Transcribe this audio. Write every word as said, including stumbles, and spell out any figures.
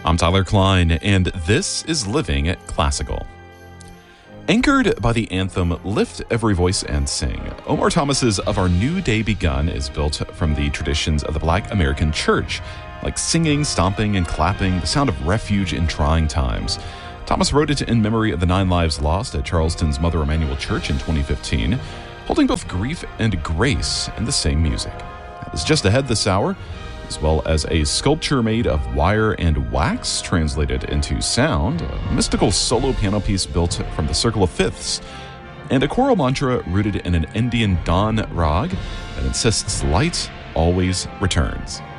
I'm Tyler Klein, and this is Living Classical. Anchored by the anthem Lift Every Voice and Sing, Omar Thomas's Of Our New Day Begun is built from the traditions of the Black American Church, like singing, stomping, and clapping, the sound of refuge in trying times. Thomas wrote it in memory of the nine lives lost at Charleston's Mother Emanuel Church in twenty fifteen, holding both grief and grace in the same music. It's just ahead this hour, as well as a sculpture made of wire and wax translated into sound, a mystical solo piano piece built from the circle of fifths, and a choral mantra rooted in an Indian Dhan rag that insists light always returns.